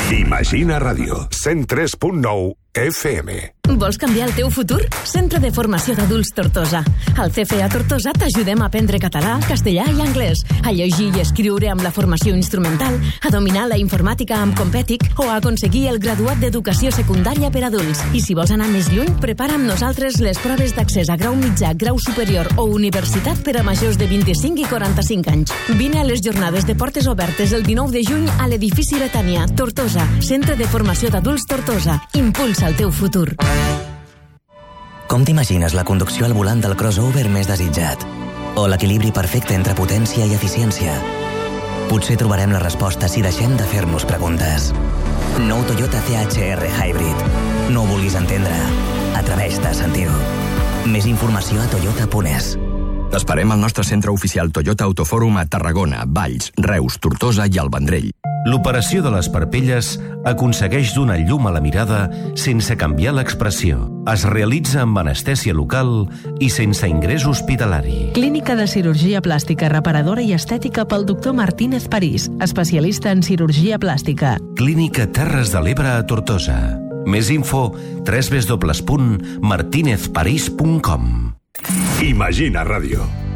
Imagina Ràdio, 103.9 FM. Vols canviar el teu futur? Centre de Formació d'Adults Tortosa. Al CFA Tortosa t'ajudem a aprendre català, castellà i anglès, a llegir i escriure amb la formació instrumental, a dominar la informàtica amb Competic o a aconseguir el graduat d'Educació Secundària per adults. I si vols anar més lluny, prepara amb nosaltres les proves d'accés a grau mitjà, grau superior o universitat per a majors de 25 i 45 anys. Vine a les jornades de portes obertes el 19 de juny a l'edifici Betània, Tortosa, Centre de Formació d'Adults Tortosa. Impulsa el teu futur. Com t'imagines la conducció al volant del crossover més desitjat? O l'equilibri perfecte entre potència i eficiència? Potser trobarem la resposta si deixem de fer-nos preguntes. Nou Toyota CHR Hybrid. No ho vulguis entendre. Atreveix-te a sentir-ho. Més informació a toyota.es. T'esperem al nostre centre oficial Toyota Autofòrum a Tarragona, Valls, Reus, Tortosa i el Vendrell. L'operació de les parpelles aconsegueix donar llum a la mirada sense canviar l'expressió. Es realitza amb anestèsia local i sense ingrés hospitalari. Clínica de cirurgia plàstica reparadora i estètica pel doctor Martínez París, especialista en cirurgia plàstica. Clínica Terres de l'Ebre a Tortosa. Més info www.martinezparís.com. Imagina Ràdio.